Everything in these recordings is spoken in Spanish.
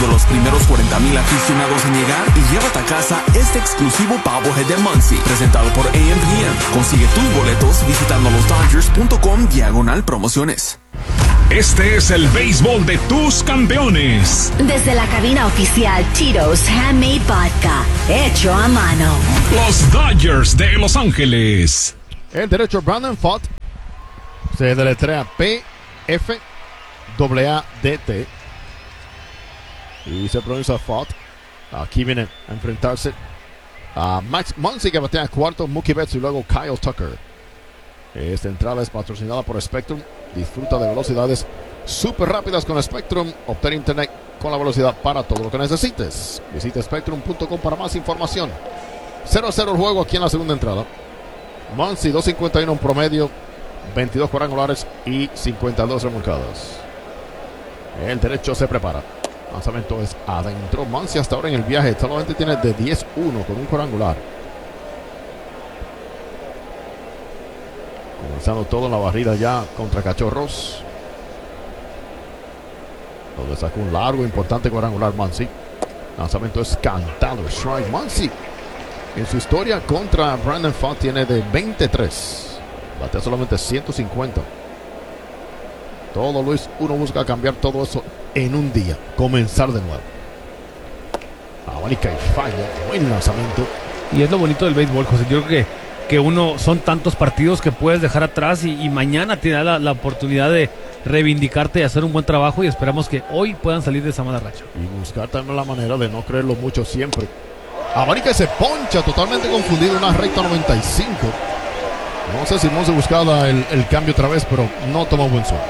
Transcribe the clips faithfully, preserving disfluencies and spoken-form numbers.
siendo los primeros cuarenta mil aficionados en llegar y llévate a casa este exclusivo Bobblehead de Muncie, presentado por A M P M. Consigue tus boletos visitando los Dodgers punto com diagonal promociones. Este es el béisbol de tus campeones. Desde la cabina oficial Tito's Handmade Vodka, hecho a mano. Los Dodgers de Los Ángeles. El derecho Brandon Pfaadt se deletrea P F A A D T y se pronuncia Pfaadt. Aquí viene a enfrentarse a Max Muncy, que batea cuarto, Mookie Betts y luego Kyle Tucker. Esta entrada es patrocinada por Spectrum. Disfruta de velocidades súper rápidas con Spectrum. Obtén internet con la velocidad para todo lo que necesites. Visita Spectrum punto com para más información. cero a cero el juego aquí en la segunda entrada. Muncy dos cincuenta y uno en promedio, veintidós cuadrangulares y cincuenta y dos remolcadas. El derecho se prepara. Lanzamiento es adentro. Muncy hasta ahora en el viaje solamente tiene de diez uno con un cuadrangular. Comenzando todo en la barrida ya contra Cachorros, donde sacó un largo, importante cuadrangular Muncy. Lanzamiento es cantado. Strike. Muncy en su historia contra Brandon Pfaadt tiene de veintitrés. Batea solamente ciento cincuenta. Todo Luis, uno busca cambiar todo eso en un día. Comenzar de nuevo. Abanica y falla. Buen lanzamiento. Y es lo bonito del béisbol, José. Yo creo que, que uno son tantos partidos que puedes dejar atrás y, y mañana te da la, la oportunidad de reivindicarte y hacer un buen trabajo, y esperamos que hoy puedan salir de esa mala racha. Y buscar también la manera de no creerlo mucho siempre. Abanica se poncha totalmente confundido. Una recta noventa y cinco. No sé si Monse buscaba el, el cambio otra vez, pero no tomó buen son.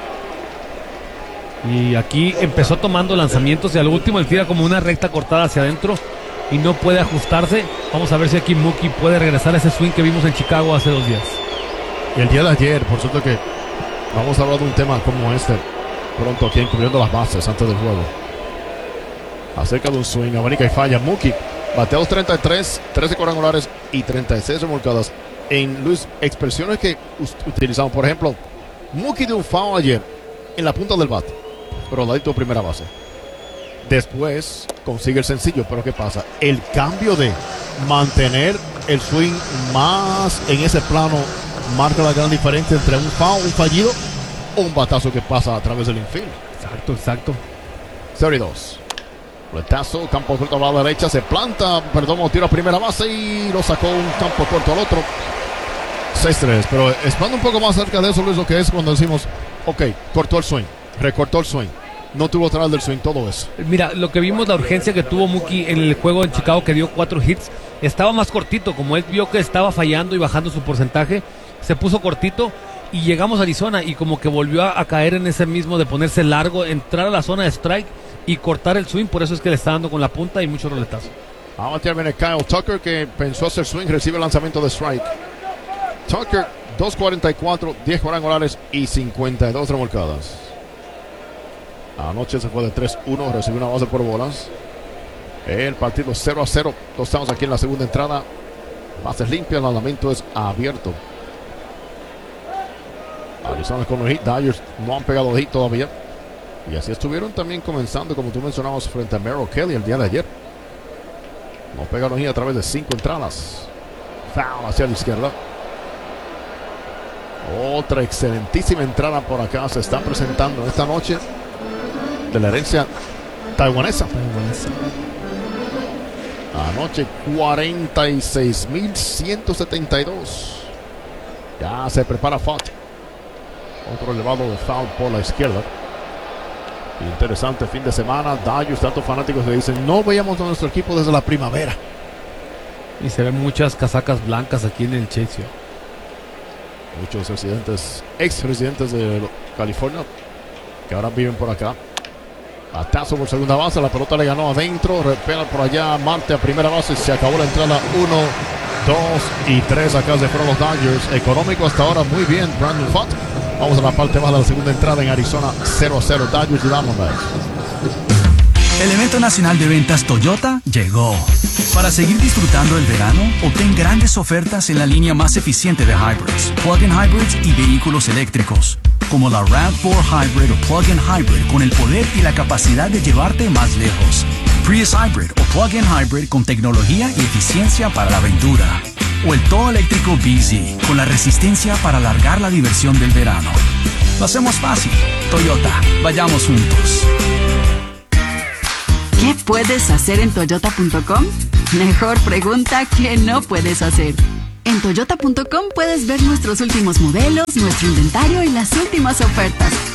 Y aquí empezó tomando lanzamientos y al último él tira como una recta cortada hacia adentro y no puede ajustarse. Vamos a ver si aquí Mookie puede regresar a ese swing que vimos en Chicago hace dos días. Y el día de ayer, por cierto, que vamos a hablar de un tema como este pronto aquí, incluyendo las bases antes del juego. Acerca de un swing, abanica y falla. Mookie batea dos treinta y tres, trece cuadrangulares y treinta y seis remolcadas. En Luis, expresiones que utilizamos, por ejemplo, Mookie de un foul ayer en la punta del bate, pero ladito de primera base. Después consigue el sencillo, pero ¿qué pasa? El cambio de mantener el swing más en ese plano marca la gran diferencia entre un foul, un fallido o un batazo que pasa a través del infield. Exacto, exacto. cero y dos. Retazo, campo corto a la derecha, se planta, perdón, tiro a primera base y lo sacó un campo corto al otro. seis tres, pero expando un poco más cerca de eso, Luis, lo que es cuando decimos, ok, cortó el swing, recortó el swing, no tuvo atrás del swing, todo eso. Mira, lo que vimos, la urgencia que tuvo Mookie en el juego en Chicago, que dio cuatro hits, estaba más cortito, como él vio que estaba fallando y bajando su porcentaje, se puso cortito y llegamos a Arizona y como que volvió a, a caer en ese mismo de ponerse largo, entrar a la zona de strike y cortar el swing, por eso es que le está dando con la punta y mucho roletazo. A batear viene Kyle Tucker, que pensó hacer swing, recibe el lanzamiento de strike. Tucker, dos cuarenta y cuatro, diez cuadrangulares y cincuenta y dos remolcadas. Anoche se fue de tres uno, recibió una base por bolas. El partido cero a cero. Estamos aquí en la segunda entrada. Bases limpias, el lanzamiento es abierto. Arizona con los hit. Dodgers no han pegado hit todavía. Y así estuvieron también comenzando, como tú mencionabas, frente a Merrill Kelly el día de ayer. No pegaron hit a través de cinco entradas. Foul hacia la izquierda. Otra excelentísima entrada por acá se está presentando esta noche de la herencia taiwanesa. Taiwanesa. Anoche cuarenta y seis mil ciento setenta y dos. Ya se prepara Pfaadt. Otro elevado de foul por la izquierda. Interesante fin de semana. Dodgers, tantos fanáticos que dicen no veíamos a nuestro equipo desde la primavera. Y se ven muchas casacas blancas aquí en el Chase. Muchos residentes, ex residentes de California, que ahora viven por acá. Batazo por segunda base, la pelota le ganó adentro, repela por allá Marte a primera base, se acabó la entrada. Uno, dos y tres acá se fueron los Dodgers. Económico hasta ahora, muy bien Brandon Pfaadt. Vamos a la parte baja de la segunda entrada en Arizona. Cero a cero Dodgers y Diamondbacks. El evento nacional de ventas Toyota llegó. Para seguir disfrutando el verano, obtén grandes ofertas en la línea más eficiente de hybrids, plug-in hybrids y vehículos eléctricos. como la RAV cuatro Hybrid o Plug-in Hybrid con el poder y la capacidad de llevarte más lejos. Prius Hybrid o Plug-in Hybrid con tecnología y eficiencia para la aventura. O el todo eléctrico B Z con la resistencia para alargar la diversión del verano. Lo hacemos fácil. Toyota, vayamos juntos. ¿Qué puedes hacer en toyota punto com? Mejor pregunta que no puedes hacer. En toyota punto com puedes ver nuestros últimos modelos, nuestro inventario y las últimas ofertas.